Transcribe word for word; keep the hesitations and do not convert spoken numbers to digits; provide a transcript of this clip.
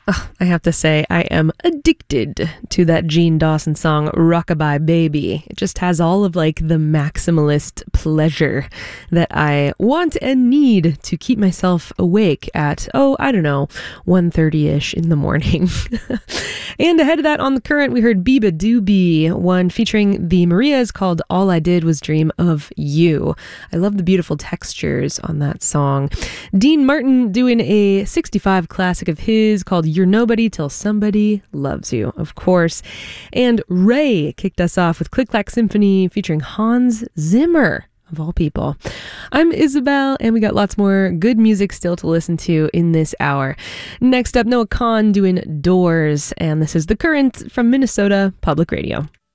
Oh, I have to say, I am addicted to that Gene Dawson song, Rockabye Baby. It just has all of like the maximalist pleasure that I want and need to keep myself awake at, oh, I don't know, one thirty-ish in the morning. And ahead of that on the current, we heard Biba Doobie, one featuring the Marias called All I Did Was Dream of You. I love the beautiful textures on that song. Dean Martin doing a sixty-five classic of his called You're Nobody Till Somebody Loves You, of course. And Ray kicked us off with Click Clack Symphony featuring Hans Zimmer, of all people. I'm Isabel, and we got lots more good music still to listen to in this hour. Next up, Noah Kahan doing Doors, and this is The Current from Minnesota Public Radio.